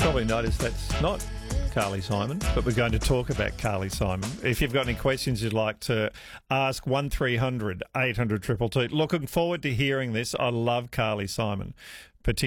Probably noticed that's not Carly Simon, but we're going to talk about Carly Simon. If you've got any questions you'd like to ask, 1300 800 222. Looking forward to hearing this. I love Carly Simon, particularly.